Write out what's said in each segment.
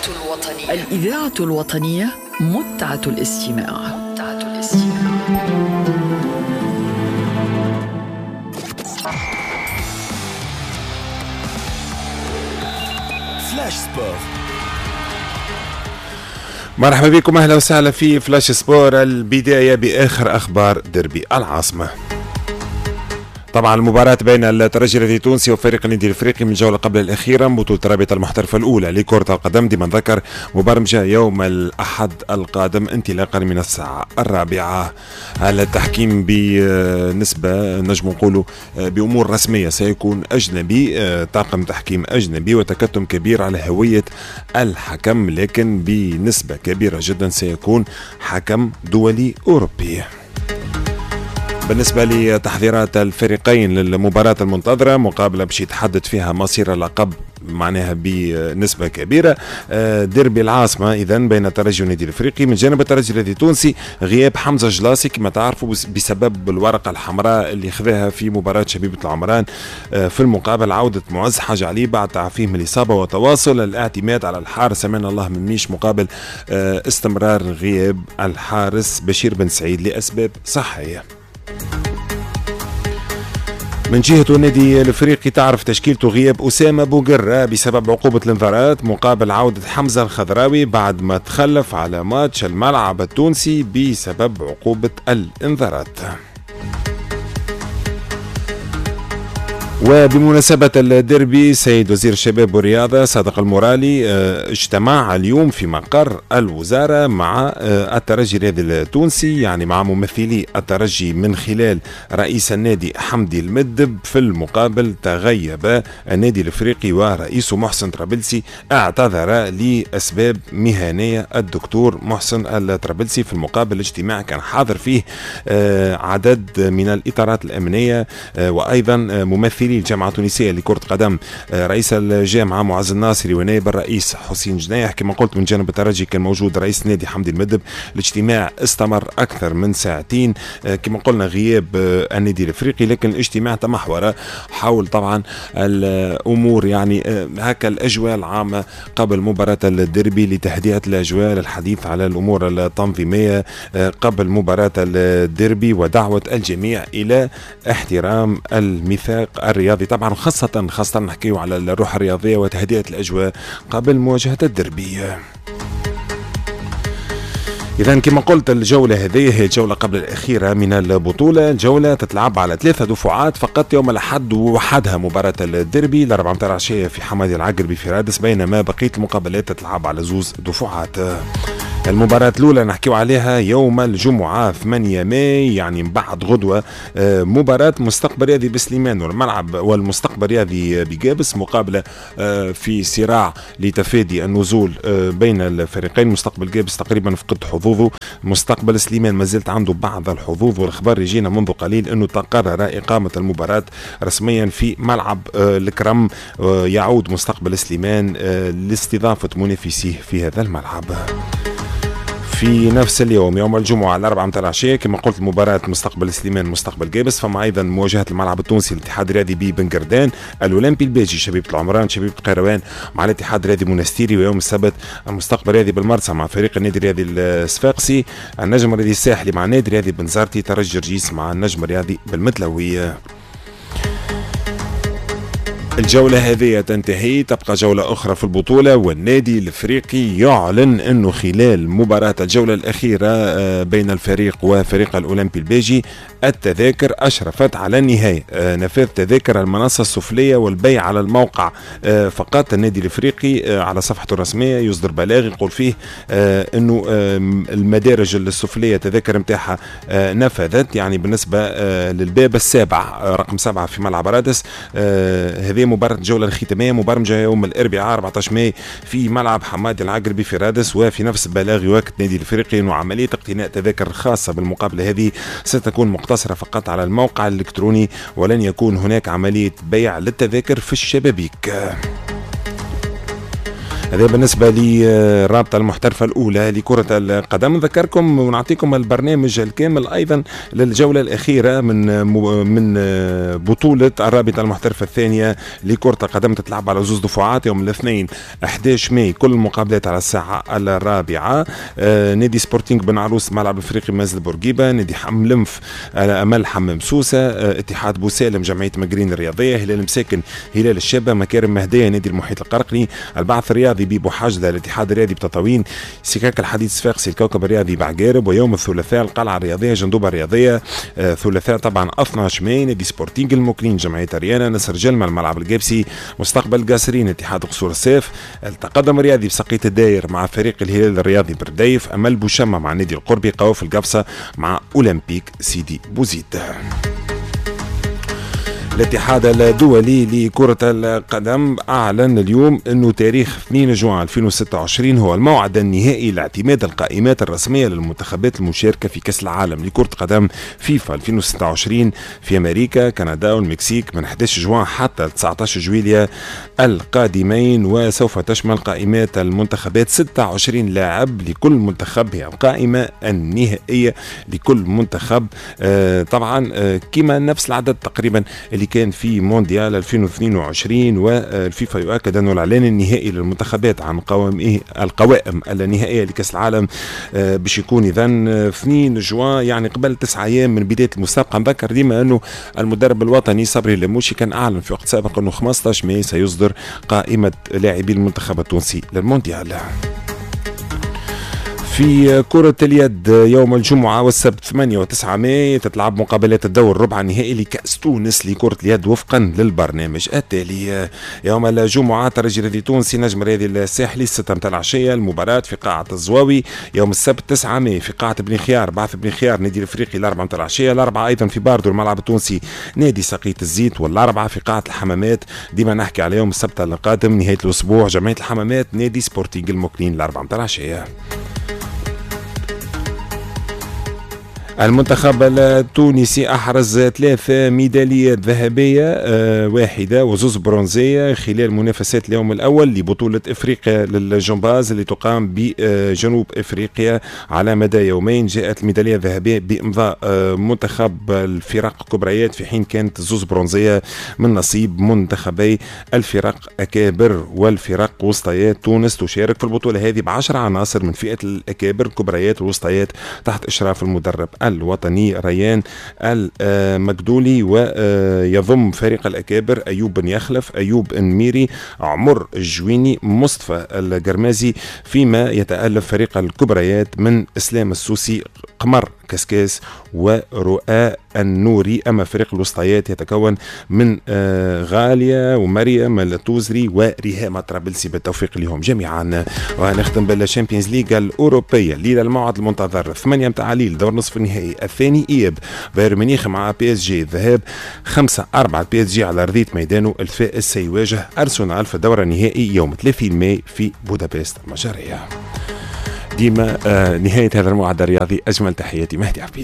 الإذاعة الوطنية متعة الاستماع. فلاش سبور. مرحبا بكم، أهلا وسهلا في فلاش سبور. البداية بآخر أخبار ديربي العاصمة. طبعا المباراة بين الترجي التونسي وفريق النادي الافريقي من الجولة قبل الأخيرة بطولة الرابطة المحترفة الأولى لكرة القدم دي من ذكر مبرمجة يوم الأحد القادم انطلاقا من الساعة 4. التحكيم بنسبة نجم نقولوا بأمور رسمية سيكون أجنبي، طاقم تحكيم أجنبي وتكتم كبير على هوية الحكم، لكن بنسبة كبيرة جدا سيكون حكم دولي أوروبي. بالنسبة لتحضيرات الفريقين للمباراة المنتظرة، مقابلة باش يتحدد فيها مصير اللقب معناها بنسبة كبيرة. ديربي العاصمة إذن بين الترجي والنادي الافريقي. من جانب الترجي التونسي غياب حمزة جلاسي كما تعرفوا بسبب الورقة الحمراء اللي خذاها في مباراة شبيبة العمران. في المقابل عودة معز حاج علي بعد تعافيه من الإصابة وتواصل الاعتماد على الحارس أمان الله من ميش مقابل استمرار غياب الحارس بشير بن سعيد لأسباب صحية. من جهة النادي الافريقي تعرف تشكيلته غياب أسامة بوقرة بسبب عقوبة الانذارات مقابل عودة حمزة الخضراوي بعد ما تخلف على ماتش الملعب التونسي بسبب عقوبة الانذارات. وبمناسبة الديربي سيد وزير الشباب والرياضة صادق المورالي اجتمع اليوم في مقر الوزارة مع الترجي الرياضي التونسي، يعني مع ممثلي الترجي من خلال رئيس النادي حمدي المدب. في المقابل تغيب النادي الافريقي ورئيسه محسن طرابلسي، اعتذر لأسباب مهنية الدكتور محسن الطرابلسي. في المقابل الاجتماع كان حاضر فيه عدد من الإطارات الأمنية وأيضا ممثلي الجامعة التونسية لكرة قدم، رئيس الجامعة معز الناصري ونائب الرئيس حسين جنايح. كما قلت من جانب الترجي كان موجود رئيس النادي حمدي المدب. الاجتماع استمر أكثر من ساعتين. كما قلنا غياب النادي الافريقي، لكن الاجتماع تمحور حول طبعا الأمور، يعني هكا الأجواء العامة قبل مباراة الديربي لتهدئة الأجواء، للحديث على الأمور التنظيمية قبل مباراة الديربي ودعوة الجميع إلى احترام الميثاق الرياضي، طبعا خاصة نحكيه على الروح الرياضية وتهدئة الأجواء قبل مواجهة الديربي. إذن كما قلت الجولة هذه هي الجولة قبل الأخيرة من البطولة. الجولة تتلعب على 3 دفعات فقط يوم الأحد وحدها مباراة الديربي ل4 متاع العشية في حمادي العقربي في رادس، بينما بقية المقابلات تتلعب على 2 دفعات. المباراة الأولى نحكيو عليها يوم الجمعة 8 ماي، يعني بعد غدوة، مباراة مستقبل رياضي بسليمان والملعب والمستقبل رياضي بجابس، مقابلة في صراع لتفادي النزول بين الفريقين. مستقبل جابس تقريبا فقد حظوظه، مستقبل سليمان ما زلت عنده بعض الحظوظ، والخبر يجينا منذ قليل أنه تقرر إقامة المباراة رسميا في ملعب الكرم. يعود مستقبل سليمان لاستضافة منافسيه في هذا الملعب. في نفس اليوم يوم الجمعة على 4 متاع العشية كما قلت مباراة مستقبل سليمان مستقبل جابس، فما أيضا مواجهة الملعب التونسي الاتحاد الرياضي ببن قردان، الأولمبي البيجي شبيبة العمران، شبيبة القيروان مع الاتحاد الرياضي منستيري، ويوم السبت المستقبل الرياضي بالمرسى مع فريق النادي الرياضي الصفاقسي، النجم الرياضي الساحلي مع النادي الرياضي بنزرتي، ترجي جرجيس مع النجم الرياضي بالمتلوي. الجولة هذه تنتهي، تبقى جولة أخرى في البطولة، والنادي الافريقي يعلن أنه خلال مباراة الجولة الأخيرة بين الفريق وفريق الأولمبي البيجي التذاكر أشرفت على النهاية. نفاذ تذاكر المنصة السفلية والبيع على الموقع فقط. النادي الافريقي على صفحته الرسمية يصدر بلاغ يقول فيه أنه المدارج السفلية تذاكر متاعها نفذت، يعني بالنسبة للباب السابع رقم 7 في ملعب رادس. هذه مباراة الجولة الختامية مبرمجة يوم الأربعاء 14 ماي في ملعب حمادي العقربي في رادس. وفي نفس البلاغ يؤكد النادي الافريقي أنه عملية اقتناء تذاكر خاصة بالمقابلة هذه ستكون مقتصرة فقط على الموقع الإلكتروني، ولن يكون هناك عملية بيع للتذاكر في الشبابيك. هذا بالنسبة للرابطة المحترفة الأولى لكرة القدم. نذكركم ونعطيكم البرنامج الكامل أيضا للجولة الأخيرة من بطولة الرابطة المحترفة الثانية لكرة القدم، تتلعب على 2 دفعات يوم الاثنين 11 ماي، كل المقابلات على الساعة 4. نادي سبورتينغ بن عروس ملعب الفريقي مازل بورقيبة، نادي حملمف أمل حمام سوسة، اتحاد بوسالم جمعية مقرين الرياضية، هلال مساكن هلال الشابة، مكارم مهدية نادي المحيط القرقني، البعث الرياضي بيبو حاجلة الاتحاد الرياضي بتطاوين، سكاك الحديد صفاقسي الكوكب الرياضي بعقارب. ويوم الثلاثاء القلعة الرياضية جندوبة الرياضية، ثلاثاء طبعا 12 ماي نادي سبورتينغ المكرين جمعية ريانا، نصر جلمة الملعب القابسي، مستقبل قاسرين اتحاد قصور السيف، التقدم الرياضي بسقية الداير مع فريق الهلال الرياضي برديف، أمل بوشمة مع نادي القربي، قواف القفصة مع أولمبيك سيدي بوزيد. الاتحاد الدولي لكرة القدم أعلن اليوم أنه تاريخ 2 جوان 2026 هو الموعد النهائي لاعتماد القائمات الرسمية للمنتخبات المشاركة في كأس العالم لكرة قدم فيفا 2026 في أمريكا، كندا والمكسيك من 11 جوان حتى 19 جويلية القادمين. وسوف تشمل قائمات المنتخبات 26 لاعب لكل منتخب، هي القائمة النهائية لكل منتخب. طبعا كما نفس العدد تقريبا اللي كان في مونديال 2022. والفيفا يؤكد أنه الإعلان النهائي للمنتخبات عن القوائم النهائية لكأس العالم باش يكون إذن 2 جوان، يعني قبل 9 أيام من بداية المسابقة. نذكر ديما أنه المدرب الوطني صبري لموشي كان أعلن في وقت سابق أنه 15 ماي سيصدر قائمة لاعبي المنتخب التونسي للمونديال. في كرة اليد يوم الجمعة والسبت 8 و9 ماي تتلعب مقابلات الدور الربع النهائي لكأس تونس لكرة اليد وفقا للبرنامج التالي. يوم الجمعة ترجي الرياضي التونسي نجم الرياضي الساحلي 6 متاع العشية، المباراة في قاعة الزواوي. يوم السبت 9 ماي في قاعة بن خيار بعث بن خيار نادي الافريقي 4 متاع العشية، 4 ايضا في باردو الملعب التونسي نادي سقية الزيت، وال4 في قاعة الحمامات ديما نحكي على يوم السبت القادم نهاية الاسبوع جمعية الحمامات نادي سبورتينغ المكرين 4 متاع العشية. المنتخب التونسي أحرز 3 ميداليات ذهبية، 1 و2 برونزية خلال منافسات اليوم الأول لبطولة إفريقيا للجمباز اللي تقام بجنوب إفريقيا على مدى يومين. جاءت الميدالية الذهبية بإمضاء منتخب الفرق كبريات، في حين كانت 2 برونزية من نصيب منتخبي الفرق أكابر والفرق وسطيات. تونس تشارك في البطولة هذه ب10 عناصر من فئة الأكابر كبريات والوسطيات تحت إشراف المدرب الوطني ريان المقدولي، ويضم فريق الأكابر أيوب بن يخلف، أيوب النميري، عمر الجويني، مصطفى القرمازي، فيما يتألف فريق الكبريات من إسلام السوسي، قمر كسكاس، ورؤاء النوري. أما فريق الوسطيات يتكون من غالية ومريم التوزري وريهام طرابلسي، بالتوفيق لهم جميعا. ونختم بالشامبيونز ليغ الأوروبية ليلة الموعد المنتظر 8 متاع ليل دور نصف النهائي الثاني، إياب بايرن ميونخ مع بي اس جي، الذهاب 5-4 بي اس جي على أرضية ميدانه، الفائز سيواجه أرسنال في الدورة النهائي يوم 30 ماي في بودابست المجرية. ديما نهاية هذا الموعد الرياضي، أجمل تحياتي مهدي عبيد.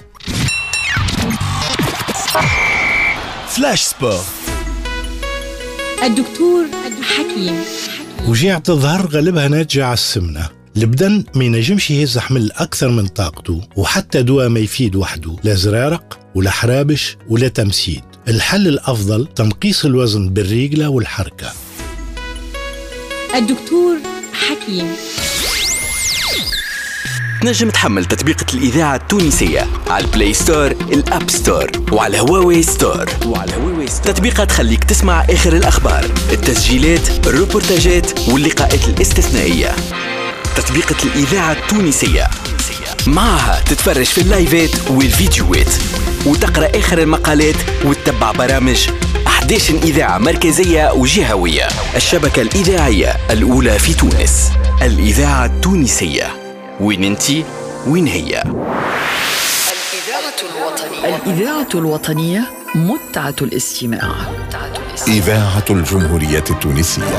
فلاش سبور. الدكتور حكيم. وجيعة الظهر غالبها ناتجة على السمنة. البدن ما ينجمش يهز حمل أكثر من طاقته، وحتى دواء ما يفيد وحده، لا زرارق ولا حرابش ولا تمسيد. الحل الأفضل تنقيص الوزن بالرجلة والحركة. الدكتور حكيم. تنجم تحمل تطبيقة الإذاعة التونسية على البلاي ستور، الأب ستور، وعلى هواوي ستور. تطبيقات تخليك تسمع آخر الأخبار، التسجيلات، الروبورتاجات واللقاءات الاستثنائية. تطبيقة الإذاعة التونسية معها تتفرج في اللايفات والفيديوهات، وتقرأ آخر المقالات، وتتبع برامج 11 إذاعة مركزية وجهوية. الشبكة الإذاعية الأولى في تونس، الإذاعة التونسية. وين انتي وين هي؟ الإذاعة الوطنية متعة الاستماع. إذاعة الجمهورية التونسية.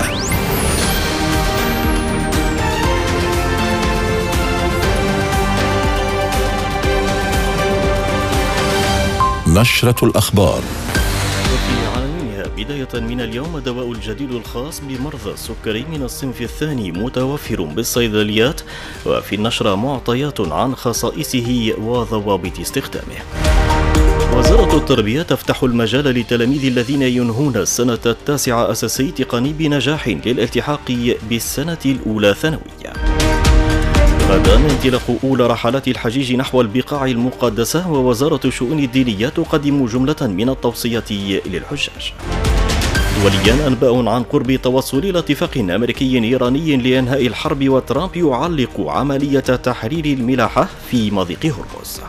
نشرة الأخبار. وفي عناوينها: بداية من اليوم الدواء الجديد الخاص بمرضى السكري من الصنف الثاني متوفر بالصيدليات، وفي النشرة معطيات عن خصائصه وضوابط استخدامه. وزارة التربية تفتح المجال للتلاميذ الذين ينهون السنة التاسعة أساسي تقني بنجاح للالتحاق بالسنة الأولى ثانوية. غدا انطلاق أولى رحلات الحجيج نحو البقاع المقدسة، ووزارة الشؤون الدينية تقدم جملة من التوصيات للحجاج. دوليا أنباء عن قرب توصل إلى اتفاق أمريكي إيراني لإنهاء الحرب، وترامب يعلق عملية تحرير الملاحة في مضيق هرمز.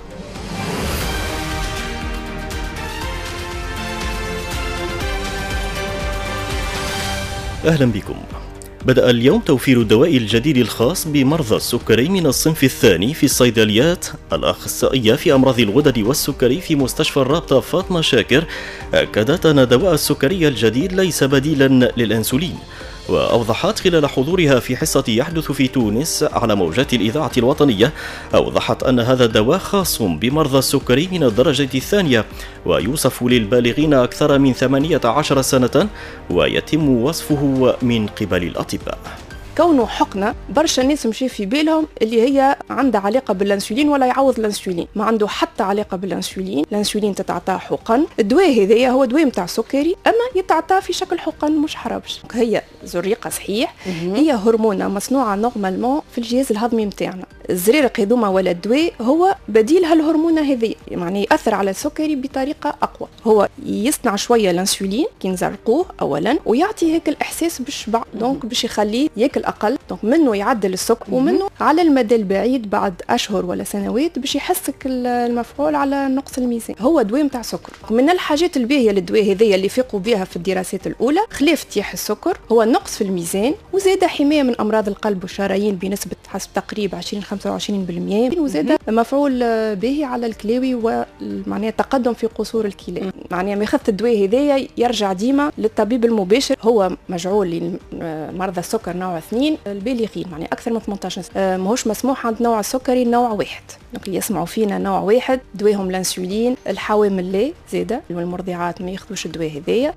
أهلا بكم. بدأ اليوم توفير الدواء الجديد الخاص بمرضى السكري من الصنف الثاني في الصيدليات. الأخصائية في أمراض الغدد والسكري في مستشفى الرابطة فاطمة شاكر أكدت أن دواء السكري الجديد ليس بديلا للأنسولين، وأوضحت خلال حضورها في حصة يحدث في تونس على موجات الإذاعة الوطنية، أوضحت أن هذا الدواء خاص بمرضى السكري من الدرجة الثانية، ويوصف للبالغين أكثر من 18 سنة، ويتم وصفه من قبل الأطباء. كونه حقنة برشا الناس مشي في بالهم اللي هي عندها علاقة بالأنسولين ولا يعوض الأنسولين، ما عنده حتى علاقة بالأنسولين. الأنسولين تتعطى حقن، الدواء هذايا هو دواء متاع سكري أما يتعطى في شكل حقن مش حرابش. هي زريقة صحيح، هي هرمونة مصنوعة نورمالمون في الجهاز الهضمي متاعنا. الزريرق هذوما ولا الدواء هو بديل هالهرمونة هذه، يعني يأثر على السكري بطريقة أقوى. هو يصنع شوية الأنسولين كي نزرقوه أولا، ويعطي هيك الإحساس بالشبع، دونك باش يخليه ياكل أقل، دونك منه يعدل السكر، ومنه على المدى البعيد بعد أشهر ولا سنوات باش يحسك المفعول على نقص الميزان. هو دواء متاع سكر. من الحاجات الباهية للدواء هذيا اللي فيقوا بها في الدراسات الأولى خلاف تيح السكر، هو النقص في الميزان، وزاد حماية من أمراض القلب والشرايين بنسبة حسب تقريب 20-25%، وزاد مفعول باهي على الكلاوي ومعناها تقدم في قصور الكلى. معناها ميخذ الدواء هذيا يرجع ديما للطبيب المباشر، هو مجعول لمرضى السكر نوع 2 البالغين، يعني أكثر من 18 سنة. ماهوش مسموح عند نوع السكري نوع 1. اللي يسمعوا فينا نوع 1 دواهم الأنسولين، الحوامل لا زادة، والمرضعات ما ياخذوش الدواء هذايا.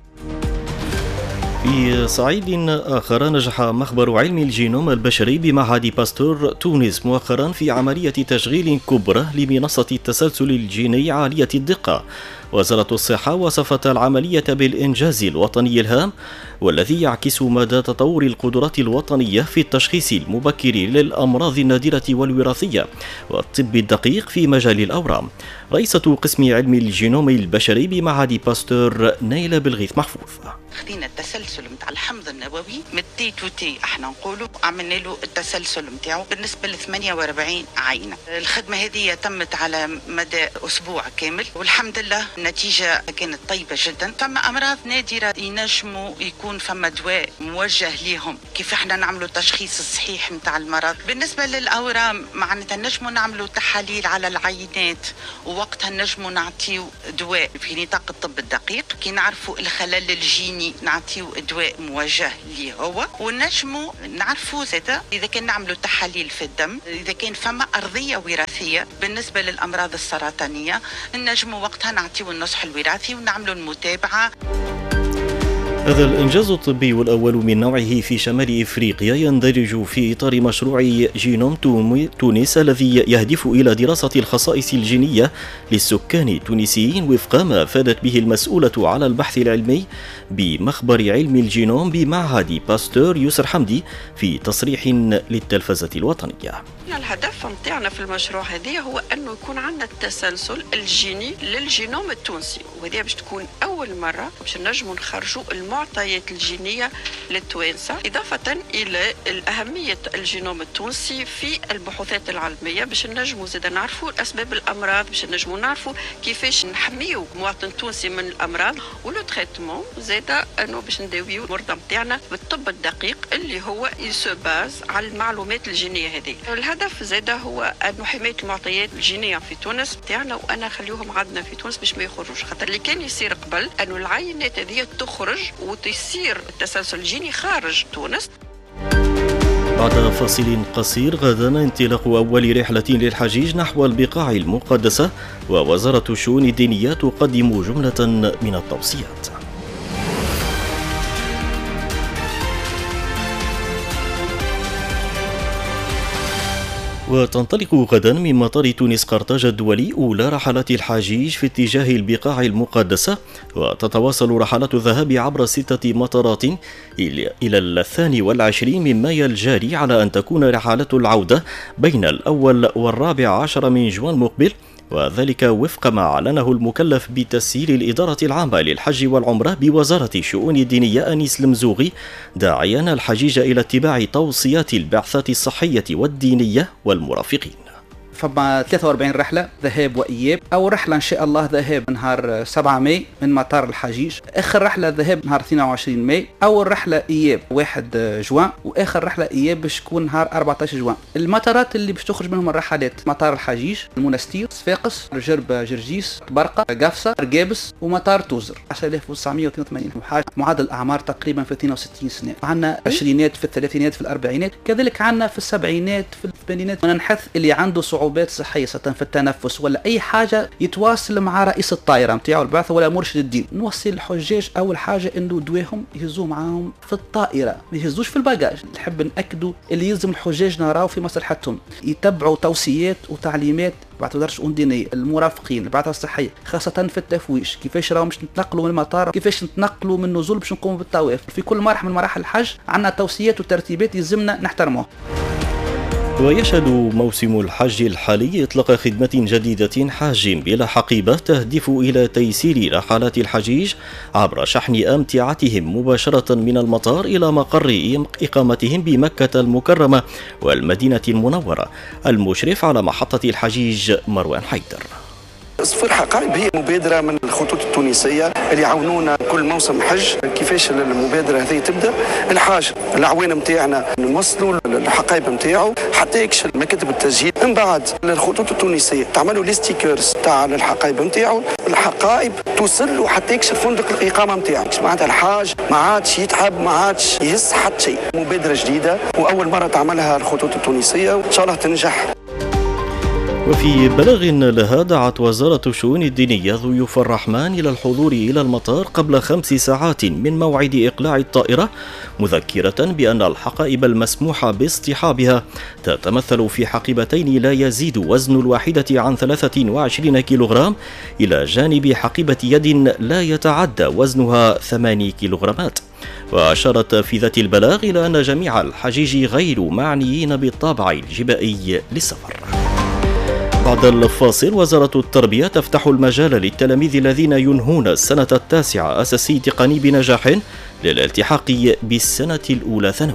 في صعيد آخر نجح مخبر علم الجينوم البشري بمعهد باستور تونس مؤخرا في عملية تشغيل كبرى لمنصة التسلسل الجيني عالية الدقة. وزارة الصحة وصفت العملية بالإنجاز الوطني الهام، والذي يعكس مدى تطور القدرات الوطنية في التشخيص المبكر للأمراض النادرة والوراثية والطب الدقيق في مجال الأورام. رئيسة قسم علم الجينوم البشري بمعهد باستور نيلة بالغيث محفوظ. خدينا التسلسل متاع الحمض النووي من تي تو تي، احنا نقولوا عملنا له التسلسل متاعه بالنسبه ل 48 عينه. الخدمه هذه تمت على مدى اسبوع كامل، والحمد لله النتيجه كانت طيبه جدا. فما امراض نادره ينجموا يكون فما دواء موجه ليهم كيف احنا نعملوا التشخيص الصحيح متاع المرض. بالنسبه للاورام معناتها نجموا نعملوا تحاليل على العينات، ووقتها نجموا نعطيو دواء في نطاق الطب الدقيق. كي نعرفوا الخلل الجيني نعطيو دواء موجه ليه هو، ونجموا نعرفوا زادا اذا كان نعملوا تحاليل في الدم، اذا كان فما ارضيه وراثيه بالنسبه للامراض السرطانيه نجموا وقتها نعطيو النصح الوراثي ونعملوا المتابعه. هذا الإنجاز الطبي الأول من نوعه في شمال إفريقيا يندرج في إطار مشروع جينوم تونس الذي يهدف إلى دراسة الخصائص الجينية للسكان التونسيين، وفق ما أفادت به المسؤولة على البحث العلمي بمخبر علم الجينوم بمعهد باستور يسر حمدي في تصريح للتلفزة الوطنية. الهدف متاعنا في المشروع هذا هو أنه يكون عندنا التسلسل الجيني للجينوم التونسي، وهذه باش تكون أول مرة باش نجموا نخرجوا المعطيات الجينية للتوانسة، إضافة إلى أهمية الجينوم التونسي في البحوثات العلمية، باش نجموا زيدا نعرفوا أسباب الأمراض، باش نجموا نعرفوا كيفاش نحميو مواطن تونسي من الأمراض، ولو تريتمون زيدا أنه باش نداويو المرضى متاعنا بالطب الدقيق اللي هو يسوباز على المعلومات الجينية هذه. الهدف زيدا هو أنه حماية المعطيات الجينية في تونس متاعنا، وأنا خليوهم عندنا في تونس باش ما يخرجوش، خاطر اللي كان يصير قبل أنه العينات هذه تخرج وتصير التسلسل الجيني خارج تونس. بعد فاصل قصير غدا انطلاق أول رحلة للحجيج نحو البقاع المقدسة، ووزارة الشؤون الدينية تقدم جملة من التوصيات. وتنطلق غدا من مطار تونس قرطاج الدولي أولى رحلات الحجيج في اتجاه البقاع المقدسة، وتتواصل رحلات الذهاب عبر 6 مطارات إلى 22 من مايو الجاري، على أن تكون رحلات العودة بين 1 و14 من جوان مقبل، وذلك وفق ما أعلنه المكلف بتسيير الإدارة العامة للحج والعمرة بوزارة الشؤون الدينية أنيس المزوغي، داعيا الحجيج إلى اتباع توصيات البعثات الصحية والدينية والمرافقين. فما 43 رحلة ذهاب وإياب. أول رحلة إن شاء الله ذهاب نهار 7 ماي من مطار الحجيج، آخر رحلة ذهاب نهار 22 ماي، أول رحلة إياب 1 جوان، وآخر رحلة إياب باش تكون نهار 14 جوان. المطارات اللي باش تخرج منهم الرحلات مطار الحجيج، المنستير، صفاقس، جربة، جرجيس، برقة، قفصة، رقابس، ومطار توزر. 10982 وحاجة. معدل الأعمار تقريبا في 62 سنة. عندنا عشرينات في الثلاثينات في الأربعينات، كذلك عندنا في السبعينات في الثمانينات. وننحث اللي عنده صعوبات صحية في التنفس ولا أي حاجة يتواصل مع رئيس الطائرة متاعو البعثة ولا مرشد الدين. نوصي الحجاج أول حاجة إنه دواهم يهزوه معاهم في الطائرة، ما يهزوش في الباجاج. نحب نأكدوا اللي يلزم الحجاج نراو في مصلحتهم، يتبعوا توصيات وتعليمات بعث وزارة الشؤون الدينية، المرافقين، البعثة الصحية، خاصة في التفويش، كيفاش راهم باش نتنقلوا من المطار، كيفاش نتنقلوا من النزول باش نقوموا بالطواف. في كل مرحلة من مراحل الحج عندنا توصيات وترتيبات يلزمنا نحترموها. ويشهد موسم الحج الحالي إطلاق خدمة جديدة حاج بلا حقيبة تهدف إلى تيسير رحلات الحجيج عبر شحن أمتعتهم مباشرة من المطار إلى مقر إقامتهم بمكة المكرمة والمدينة المنورة. المشرف على محطة الحجيج مروان حيدر. صفر حقائب هي مبادرة من الخطوط التونسية اللي يعاونونا كل موسم حج. كيفاش المبادرة هذه تبدأ؟ الحاج العوان متاعنا نوصلوا الحقائب متاعه حتى يكشف مكاتب التسجيل. من بعد الخطوط التونسية تعملوا لي ستيكرز تاع الحقائب متاعه، الحقائب توصل له حتى يكشف فندق الإقامة متاعه. معناتها الحاج ما عادش يتعب، ما عادش يهز حتى شيء. مبادرة جديدة وأول مرة تعملها الخطوط التونسية وإن شاء الله تنجح. وفي بلاغ لها دعت وزارة الشؤون الدينية ضيوف الرحمن إلى الحضور إلى المطار قبل 5 ساعات من موعد إقلاع الطائرة، مذكرة بأن الحقائب المسموح باصطحابها تتمثل في حقيبتين لا يزيد وزن الواحدة عن 23 كيلوغرام، إلى جانب حقيبة يد لا يتعدى وزنها 8 كيلوغرامات. وأشارت في ذات البلاغ إلى أن جميع الحجيج غير معنيين بالطابع الجبائي للسفر. بعد الفاصل، وزارة التربية تفتح المجال للتلاميذ الذين ينهون السنة 9 أساسي تقني بنجاح للالتحاق بالسنة الأولى ثانوي.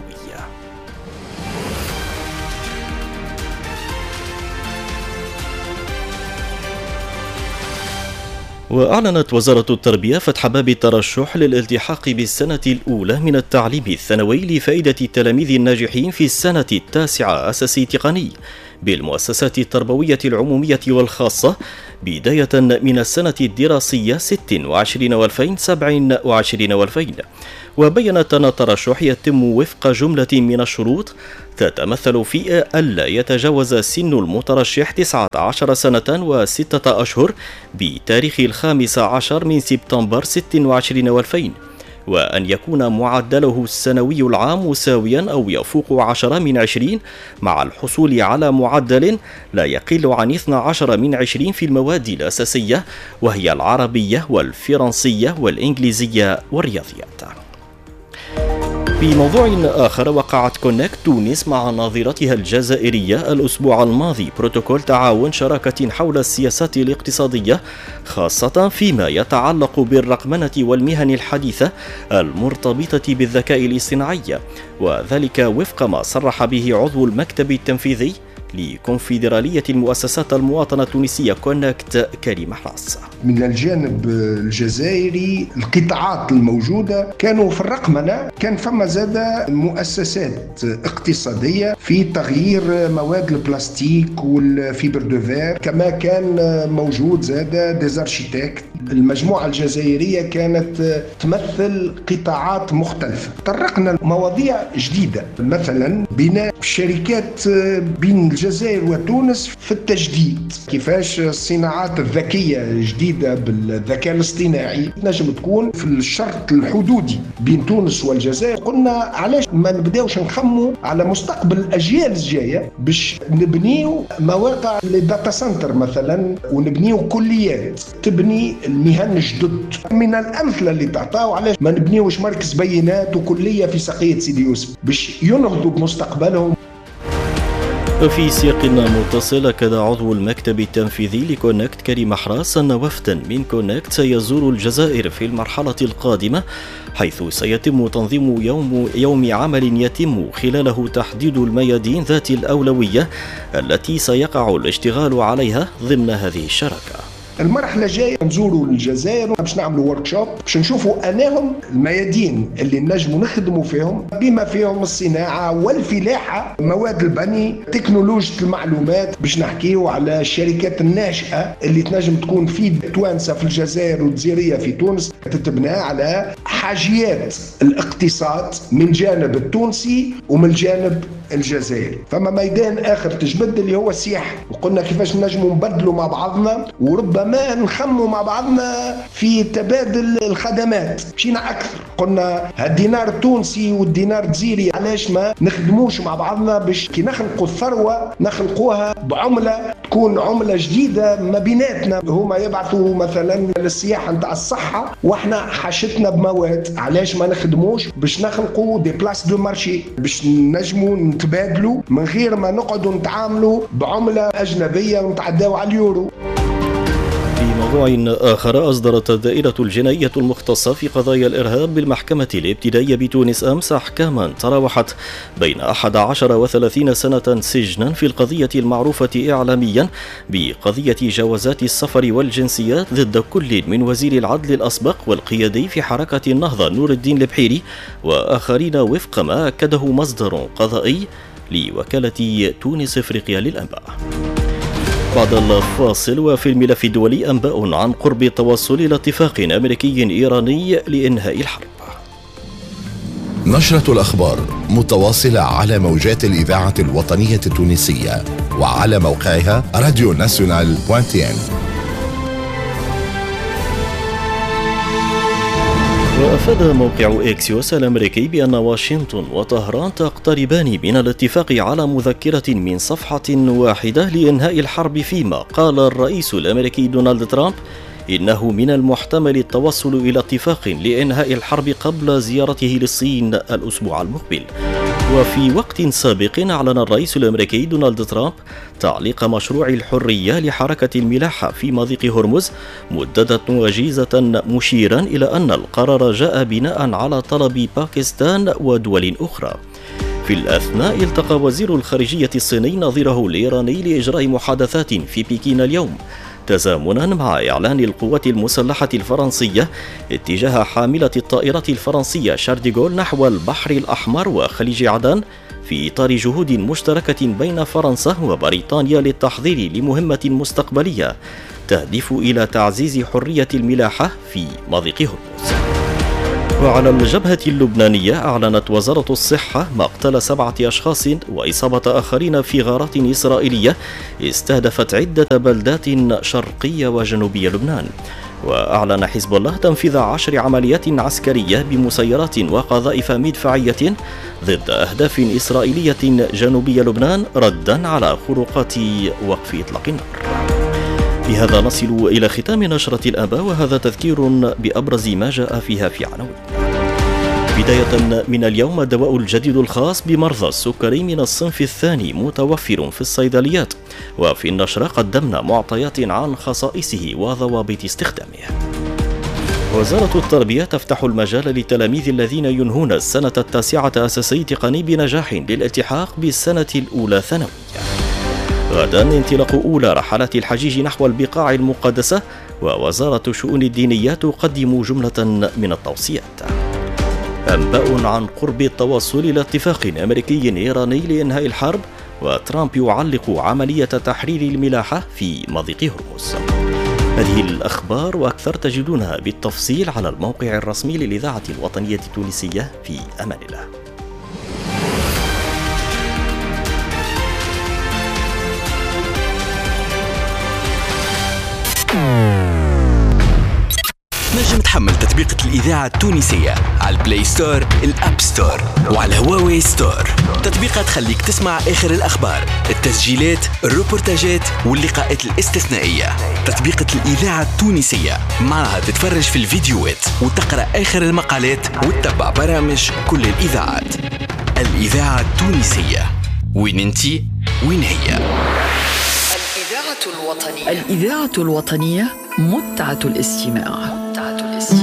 وأعلنت وزارة التربية فتح باب الترشح للالتحاق بالسنة الأولى من التعليم الثانوي لفائدة التلاميذ الناجحين في السنة 9 أساسي تقني بالمؤسسات التربوية العمومية والخاصة بداية من السنة الدراسية 26 و2000 27 و2000. وبينت أن الترشح يتم وفق جملة من الشروط تتمثل في ألا يتجاوز سن المترشح 19 سنة و6 أشهر بتاريخ 15 من سبتمبر 26 و2000، وأن يكون معدله السنوي العام مساويا أو يفوق 10 من 20 مع الحصول على معدل لا يقل عن 12 من 20 في المواد الأساسية، وهي العربية والفرنسية والإنجليزية والرياضيات. في موضوع آخر، وقعت كونكت تونس مع ناظرتها الجزائرية الأسبوع الماضي بروتوكول تعاون شراكة حول السياسات الاقتصادية، خاصة فيما يتعلق بالرقمنة والمهن الحديثة المرتبطة بالذكاء الاصطناعي، وذلك وفق ما صرح به عضو المكتب التنفيذي لكونفدرالية المؤسسات المواطنة التونسية كونكت كريم حراس. من الجانب الجزائري القطاعات الموجودة كانوا في الرقمنة، كان فما زادة مؤسسات اقتصادية في تغيير مواد البلاستيك والفيبر دو فير، كما كان موجود زادة ديزارشيتكت المجموعة الجزائرية كانت تمثل قطاعات مختلفة. طرقنا مواضيع جديدة، مثلا بناء شركات بين الجزائر وتونس في التجديد، كيفاش الصناعات الذكية الجديدة بالذكاء الاصطناعي تنجم تكون في الشرط الحدودي بين تونس والجزائر. قلنا علاش ما نبداوش نخموا على مستقبل الأجيال الجاية باش نبنيو مواقع للداتا سنتر مثلا، ونبنيو كليات تبني المهن الجدد. من الأمثلة اللي تعطاو علاش ما نبنيوش مركز بيانات وكلية في ساقية سيدي يوسف باش ينهضوا بمستقبلهم. في سياق متصل، أكد عضو المكتب التنفيذي لكونكت كريم حراس أن وفدا من كونكت سيزور الجزائر في المرحلة القادمة، حيث سيتم تنظيم يوم عمل يتم خلاله تحديد الميادين ذات الأولوية التي سيقع الاشتغال عليها ضمن هذه الشراكة. المرحلة الجاية نزوروا الجزائر باش نعملوا وركشوب باش نشوفوا أنهم الميادين اللي نجموا نخدموا فيهم، بما فيهم الصناعة والفلاحة، مواد البني، تكنولوجيا المعلومات، باش نحكيوا على الشركات الناشئة اللي تنجم تكون في توانسة في الجزائر والجزائرية في تونس، تتبنى على حاجيات الاقتصاد من جانب التونسي ومن الجانب الجزائري. فما ميدان آخر تجبد اللي هو السياحة، وقلنا كيفاش نجموا نبدلوا مع بعضنا وربما نخموا مع بعضنا في تبادل الخدمات. مشينا أكثر، قلنا الدينار التونسي والدينار الجزائري علاش ما نخدموش مع بعضنا باش كي نخلقوا الثروة نخلقوها بعملة تكون عملة جديدة ما بيناتنا. هما يبعثوا مثلا للسياحة نتاع الصحة واحنا حاشتنا بمواد، علاش ما نخدموش باش نخلقوا دي بلاس دو مارشي باش نجموا نتبادلوا من غير ما نقعدوا نتعاملوا بعملة أجنبية ونتعداو على اليورو. في موضوع آخر، أصدرت الدائرة الجنائية المختصة في قضايا الإرهاب بالمحكمة الابتدائية بتونس أمس أحكاما تراوحت بين 11 و30 سنة سجنا في القضية المعروفة إعلاميا بقضية جوازات السفر والجنسيات ضد كل من وزير العدل الأسبق والقيادي في حركة النهضة نور الدين البحيري وآخرين، وفق ما أكده مصدر قضائي لوكالة تونس إفريقيا للأنباء. بعد الفاصل، وفي الملف الدولي أنباء عن قرب التوصل إلى اتفاق أمريكي إيراني لإنهاء الحرب. نشرة الأخبار متواصلة على موجات الإذاعة الوطنية التونسية وعلى موقعها radionational.tn. وأفاد موقع إكسيوس الأمريكي بأن واشنطن وطهران تقتربان من الاتفاق على مذكرة من صفحة واحدة لإنهاء الحرب، فيما قال الرئيس الأمريكي دونالد ترامب إنه من المحتمل التوصل إلى اتفاق لإنهاء الحرب قبل زيارته للصين الأسبوع المقبل. وفي وقت سابق أعلن الرئيس الأمريكي دونالد ترامب تعليق مشروع الحرية لحركة الملاحة في مضيق هرمز مدة وجيزة، مشيرا إلى أن القرار جاء بناء على طلب باكستان ودول أخرى. في الأثناء، التقى وزير الخارجية الصيني نظيره الإيراني لإجراء محادثات في بكين اليوم، تزامنا مع إعلان القوات المسلحة الفرنسية اتجاه حاملة الطائرات الفرنسية شارديغول نحو البحر الأحمر وخليج عدن، في إطار جهود مشتركة بين فرنسا وبريطانيا للتحضير لمهمة مستقبلية تهدف إلى تعزيز حرية الملاحة في مضيق هرمز. وعلى الجبهة اللبنانية، أعلنت وزارة الصحة مقتل 7 أشخاص وإصابة آخرين في غارات إسرائيلية استهدفت عدة بلدات شرقية وجنوبية لبنان. وأعلن حزب الله تنفيذ 10 عمليات عسكرية بمسيرات وقذائف مدفعية ضد أهداف إسرائيلية جنوبية لبنان، ردا على خروقات وقف إطلاق النار. بهذا نصل إلى ختام نشرة الأنباء، وهذا تذكير بأبرز ما جاء فيها في عناوين. بداية من اليوم، الدواء الجديد الخاص بمرضى السكري من الصنف الثاني متوفر في الصيدليات. وفي النشرة قدمنا معطيات عن خصائصه وضوابط استخدامه. وزارة التربية تفتح المجال للتلاميذ الذين ينهون السنة التاسعة أساسي تقني بنجاح للالتحاق بالسنة الأولى ثانوية. غدا انطلاق أولى رحلات الحجيج نحو البقاع المقدسة، ووزارة الشؤون الدينية تقدم جملة من التوصيات. أنباء عن قرب التوصل إلى اتفاق أمريكي إيراني لإنهاء الحرب، وترامب يعلق عملية تحرير الملاحة في مضيق هرمز. هذه الأخبار وأكثر تجدونها بالتفصيل على الموقع الرسمي للإذاعة الوطنية التونسية. في أمان الله. نجم تحمل تطبيقة الإذاعة التونسية على البلاي ستور، الأب ستور، وعلى هواوي ستور. تطبيقات تخليك تسمع آخر الأخبار، التسجيلات، الروبورتاجات واللقاءات الاستثنائية. تطبيقة الإذاعة التونسية معها تتفرج في الفيديوهات وتقرأ آخر المقالات وتتبع برامج كل الإذاعات. الإذاعة التونسية، وين انتي وين هي؟ الإذاعة الوطنية متعة الاستماع.